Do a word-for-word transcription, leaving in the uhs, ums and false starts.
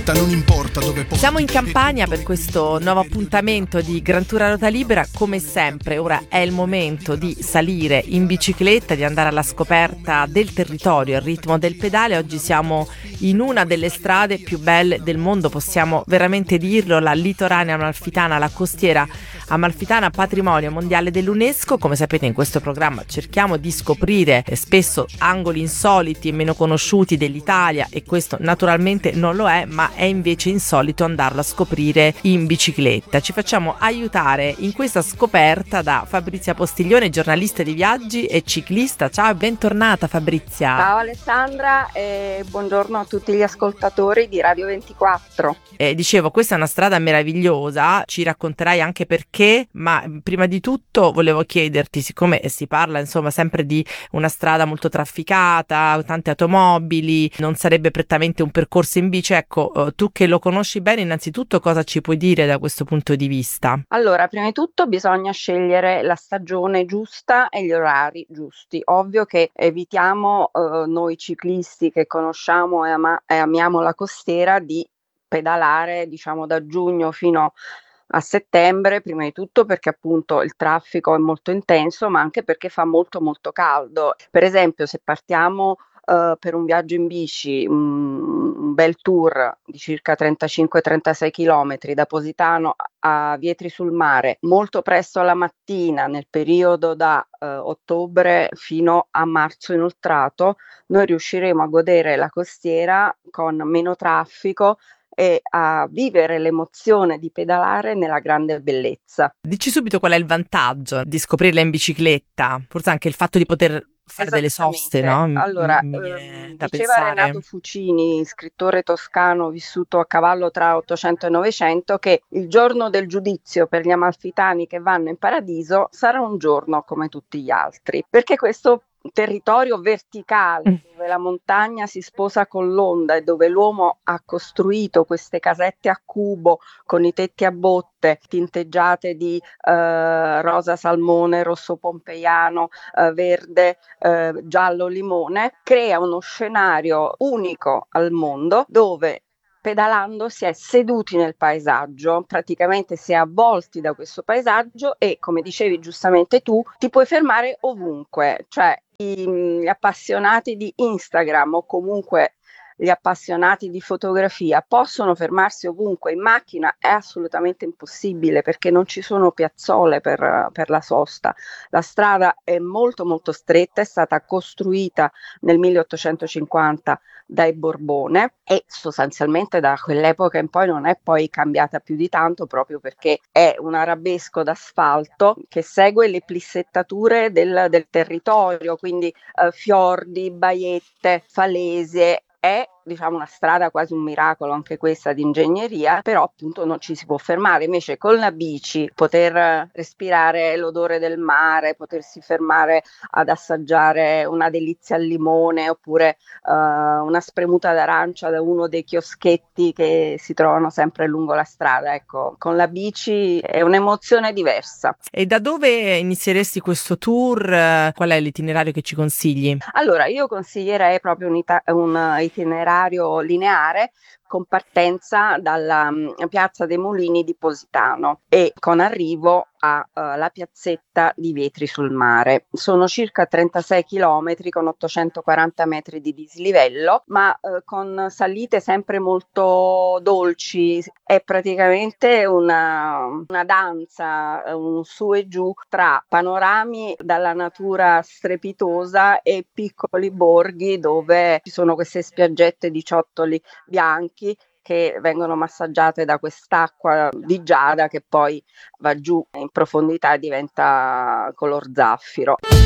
volta non importa dove porti. Siamo in Campania per questo nuovo appuntamento di Gran Tour a Ruota Libera. Come sempre ora è il momento di salire in bicicletta, di andare alla scoperta del territorio al ritmo del pedale. Oggi siamo in una delle strade più belle del mondo, possiamo veramente dirlo, la litoranea amalfitana, la costiera amalfitana, patrimonio mondiale dell'UNESCO. Come sapete, in questo programma cerchiamo di scoprire spesso angoli insoliti e meno conosciuti dell'Italia, e questo naturalmente non lo è, ma è invece insolito andarlo a scoprire in bicicletta. Ci facciamo aiutare in questa scoperta da Fabrizia Postiglione, giornalista di viaggi e ciclista. Ciao e bentornata Fabrizia. Ciao Alessandra e buongiorno a tutti gli ascoltatori di Radio ventiquattro. Eh, dicevo, questa è una strada meravigliosa, ci racconterai anche perché, ma prima di tutto volevo chiederti, siccome si parla insomma sempre di una strada molto trafficata, tante automobili, non sarebbe prettamente un percorso in bici, ecco, eh, tu che lo conosci bene, innanzitutto cosa ci puoi dire da questo punto di vista? Allora, prima di tutto bisogna scegliere la stagione giusta e gli orari giusti. Ovvio che evitiamo eh, noi ciclisti che conosciamo e, ama- e amiamo la costiera di pedalare, diciamo, da giugno fino a settembre, prima di tutto perché appunto il traffico è molto intenso, ma anche perché fa molto molto caldo. Per esempio, se partiamo Uh, per un viaggio in bici, um, un bel tour di circa trentacinque trentasei chilometri da Positano a Vietri sul Mare, molto presto alla mattina nel periodo da uh, ottobre fino a marzo inoltrato, noi riusciremo a godere la costiera con meno traffico e a vivere l'emozione di pedalare nella grande bellezza. Dici subito qual è il vantaggio di scoprirla in bicicletta, forse anche il fatto di poter fare delle soste, no? Allora, mi, mi ehm, da diceva pensare. Renato Fucini, scrittore toscano vissuto a cavallo tra ottocento e novecento, che il giorno del giudizio per gli amalfitani che vanno in paradiso sarà un giorno come tutti gli altri, perché questo territorio verticale dove la montagna si sposa con l'onda e dove l'uomo ha costruito queste casette a cubo con i tetti a botte tinteggiate di eh, rosa salmone, rosso pompeiano, eh, verde, eh, giallo limone, crea uno scenario unico al mondo dove pedalando si è seduti nel paesaggio, praticamente si è avvolti da questo paesaggio e, come dicevi giustamente tu, ti puoi fermare ovunque, cioè i, gli appassionati di Instagram o comunque gli appassionati di fotografia possono fermarsi ovunque, in macchina è assolutamente impossibile perché non ci sono piazzole per, per la sosta. La strada è molto molto stretta, è stata costruita nel milleottocentocinquanta dai Borbone e sostanzialmente da quell'epoca in poi non è poi cambiata più di tanto, proprio perché è un arabesco d'asfalto che segue le plissettature del, del territorio, quindi eh, fiordi, baiette, falese. È diciamo una strada quasi un miracolo anche questa di ingegneria, però appunto non ci si può fermare. Invece con la bici poter respirare l'odore del mare, potersi fermare ad assaggiare una delizia al limone oppure uh, una spremuta d'arancia da uno dei chioschetti che si trovano sempre lungo la strada, ecco, con la bici è un'emozione diversa. E da dove inizieresti questo tour? Qual è l'itinerario che ci consigli? Allora, io consiglierei proprio un, ita- un itinerario lineare con partenza dalla um, piazza dei Mulini di Positano e con arrivo alla uh, piazzetta di Vietri sul Mare. Sono circa trentasei chilometri con ottocentoquaranta metri di dislivello, ma uh, con salite sempre molto dolci. È praticamente una, una danza, un su e giù tra panorami dalla natura strepitosa e piccoli borghi dove ci sono queste spiaggette di ciottoli bianchi che vengono massaggiate da quest'acqua di giada che poi va giù in profondità e diventa color zaffiro.